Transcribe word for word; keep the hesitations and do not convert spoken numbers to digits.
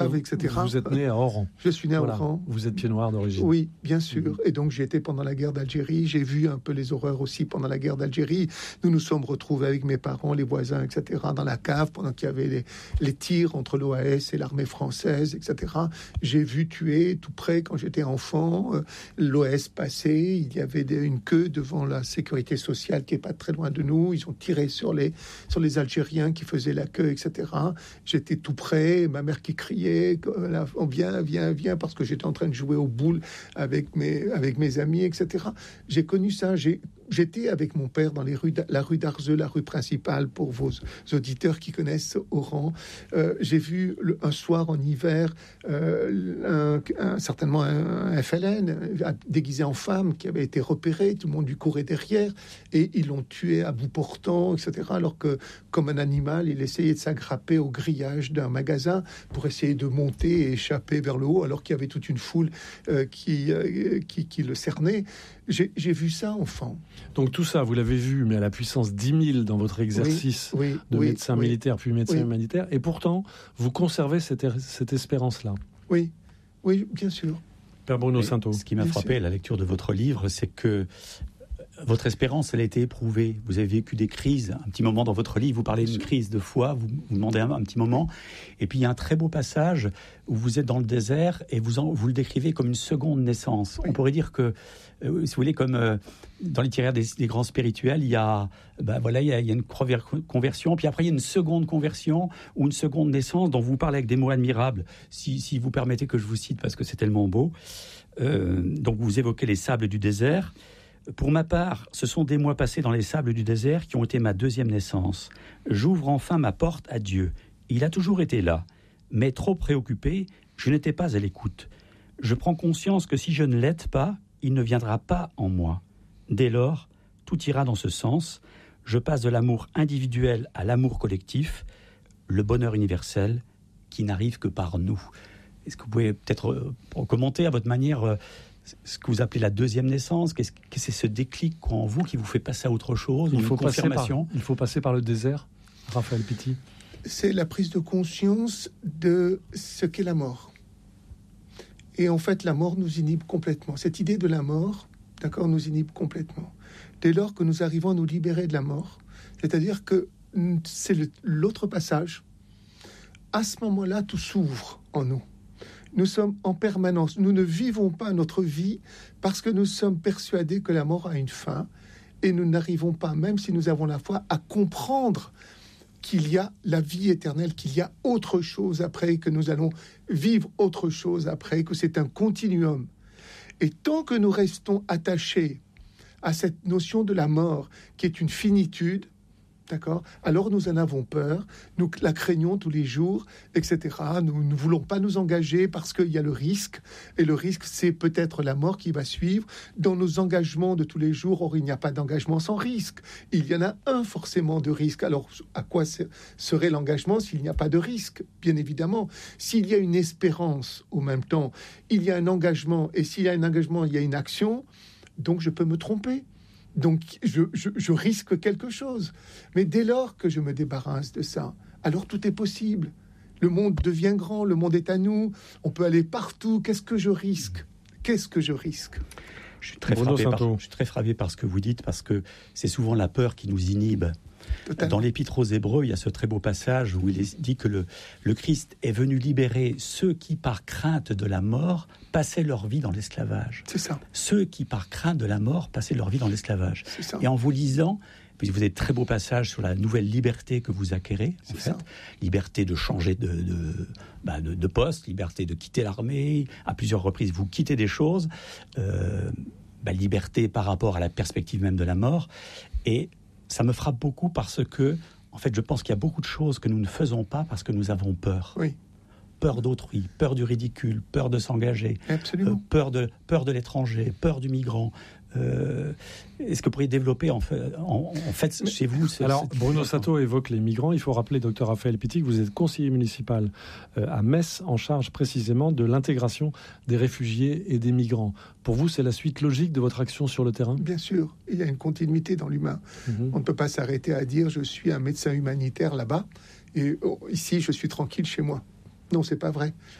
Havre, et cetera. Vous êtes né à Oran. Je suis né à voilà. Oran. Vous êtes pied noir d'origine. Oui, bien sûr. Mmh. Et donc, j'ai été pendant la guerre d'Algérie. J'ai vu un peu les horreurs aussi pendant la guerre d'Algérie. Nous nous sommes retrouvés avec mes parents, les voisins, et cetera, dans la cave pendant qu'il y avait les, les tirs entre l'O A S et l'armée française, et cetera. J'ai vu tuer tout près, quand j'étais enfant, euh, l'O A S passer. Il y avait des, une queue devant la sécurité sociale qui est pas très loin de nous. Ils ont tiré sur les, sur les Algériens qui faisaient la queue, et cetera. J'étais tout près, ma mère qui criait, on vient, viens, viens, parce que j'étais en train de jouer aux boules avec mes, avec mes amis, et cetera. J'ai connu ça. J'ai, j'étais avec mon père dans les rues, la rue d'Arzeux, la rue principale, pour vos auditeurs qui connaissent Oran. Euh, j'ai vu le, un soir en hiver, euh, un, un, certainement un, un F L N déguisé en femme qui avait été repéré. Tout le monde lui courait derrière et ils l'ont tué à bout portant, et cetera. Alors que, comme un animal, il essayait de s'aggrapper au grillage d'un magasin pour essayer de monter et échapper vers le haut, alors qu'il y avait toute une foule euh, qui, euh, qui, qui le cernait. J'ai, j'ai vu ça enfant. Donc tout ça, vous l'avez vu, mais à la puissance dix mille dans votre exercice oui, oui, de oui, médecin oui, militaire puis médecin oui. humanitaire, et pourtant, vous conservez cette, cette espérance-là. Oui, oui, bien sûr. Père Bruno Et Sainteau. Ce qui m'a bien frappé sûr. à la lecture de votre livre, c'est que votre espérance, elle a été éprouvée. Vous avez vécu des crises. Un petit moment dans votre livre, vous parlez d'une crise de foi, vous, vous demandez un, un petit moment. Et puis il y a un très beau passage où vous êtes dans le désert et vous, en, vous le décrivez comme une seconde naissance. Oui. On pourrait dire que, euh, si vous voulez, comme euh, dans l'itinéraire des, des grands spirituels, il y a, ben voilà, il y a, il y a une conversion, puis après il y a une seconde conversion ou une seconde naissance dont vous parlez avec des mots admirables. Si, si vous permettez que je vous cite, parce que c'est tellement beau. Euh, donc vous évoquez les sables du désert. Pour ma part, ce sont des mois passés dans les sables du désert qui ont été ma deuxième naissance. J'ouvre enfin ma porte à Dieu. Il a toujours été là, mais trop préoccupé, je n'étais pas à l'écoute. Je prends conscience que si je ne l'aide pas, il ne viendra pas en moi. Dès lors, tout ira dans ce sens. Je passe de l'amour individuel à l'amour collectif, le bonheur universel qui n'arrive que par nous. Est-ce que vous pouvez peut-être euh, commenter à votre manière euh, ce que vous appelez la deuxième naissance? Qu'est-ce que c'est ce déclic en vous qui vous fait passer à autre chose? Il faut, passer par, confirmation il faut passer par le désert, Raphaël Pitti. C'est la prise de conscience de ce qu'est la mort. Et en fait, la mort nous inhibe complètement. Cette idée de la mort, d'accord, nous inhibe complètement. Dès lors que nous arrivons à nous libérer de la mort, c'est-à-dire que c'est le, l'autre passage, à ce moment-là, tout s'ouvre en nous. Nous sommes en permanence. Nous ne vivons pas notre vie parce que nous sommes persuadés que la mort a une fin et nous n'arrivons pas, même si nous avons la foi, à comprendre qu'il y a la vie éternelle, qu'il y a autre chose après, que nous allons vivre autre chose après, que c'est un continuum. Et tant que nous restons attachés à cette notion de la mort, qui est une finitude, d'accord, alors nous en avons peur, nous la craignons tous les jours, et cetera. Nous ne voulons pas nous engager parce qu'il y a le risque, et le risque, c'est peut-être la mort qui va suivre. Dans nos engagements de tous les jours, or, il n'y a pas d'engagement sans risque. Il y en a un forcément de risque. Alors, à quoi serait l'engagement s'il n'y a pas de risque? Bien évidemment. S'il y a une espérance au même temps, il y a un engagement, et s'il y a un engagement, il y a une action, donc je peux me tromper. Donc, je, je, je risque quelque chose. Mais dès lors que je me débarrasse de ça, alors tout est possible. Le monde devient grand, le monde est à nous, on peut aller partout. Qu'est-ce que je risque? Qu'est-ce que je risque? Je suis très frappé par, je suis très frappé par ce que vous dites, parce que c'est souvent la peur qui nous inhibe. Totalement. Dans l'Épître aux Hébreux, il y a ce très beau passage où il est dit que le, le Christ est venu libérer ceux qui, par crainte de la mort, passaient leur vie dans l'esclavage. C'est ça. Ceux qui, par crainte de la mort, passaient leur vie dans l'esclavage. C'est ça. Et en vous lisant, puis vous avez de très beaux passages sur la nouvelle liberté que vous acquérez, en fait. Liberté de changer de, de, bah de, de poste, liberté de quitter l'armée. À plusieurs reprises, vous quittez des choses. Euh, bah, liberté par rapport à la perspective même de la mort. Et ça me frappe beaucoup parce que, en fait, je pense qu'il y a beaucoup de choses que nous ne faisons pas parce que nous avons peur. Oui. Peur d'autrui, peur du ridicule, peur de s'engager, Absolument. Euh, peur de peur de l'étranger, peur du migrant. Euh, est-ce que vous pourriez développer en fait, en, en fait chez vous ce, Alors, cette... Bruno Sainteau évoque les migrants. Il faut rappeler, docteur Raphaël Pitti, que vous êtes conseiller municipal euh, à Metz, en charge précisément de l'intégration des réfugiés et des migrants. Pour vous, c'est la suite logique de votre action sur le terrain? Bien sûr, il y a une continuité dans l'humain. Mm-hmm. On ne peut pas s'arrêter à dire je suis un médecin humanitaire là-bas et oh, ici je suis tranquille chez moi. Non, c'est pas vrai.